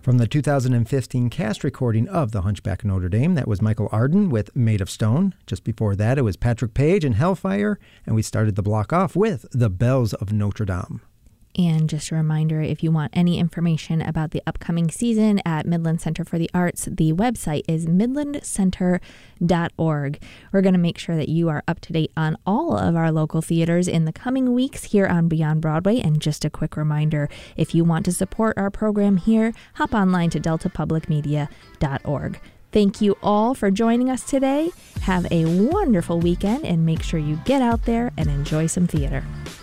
From the 2015 cast recording of The Hunchback of Notre Dame, that was Michael Arden with Made of Stone. Just before that, it was Patrick Page and Hellfire, and we started the block off with The Bells of Notre Dame. And just a reminder, if you want any information about the upcoming season at Midland Center for the Arts, the website is midlandcenter.org. We're going to make sure that you are up to date on all of our local theaters in the coming weeks here on Beyond Broadway. And just a quick reminder, if you want to support our program here, hop online to deltapublicmedia.org. Thank you all for joining us today. Have a wonderful weekend and make sure you get out there and enjoy some theater.